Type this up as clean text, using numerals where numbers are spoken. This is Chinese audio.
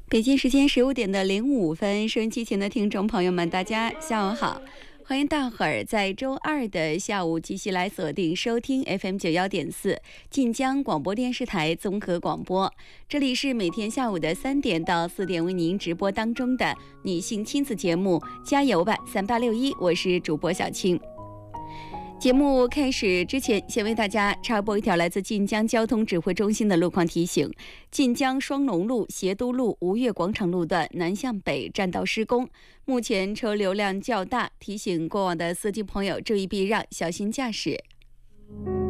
北京时间15:05，收音机前的听众朋友们，大家下午好，欢迎大伙儿在周二的下午继续来锁定收听 FM91.4晋江广播电视台综合广播。这里是每天下午的3点到4点为您直播当中的女性亲子节目《加油吧3861》，我是主播小青。节目开始之前，先为大家插播一条来自晋江交通指挥中心的路况提醒：晋江双龙路、协都路、吴越广场路段南向北占道施工，目前车流量较大，提醒过往的司机朋友注意避让，小心驾驶。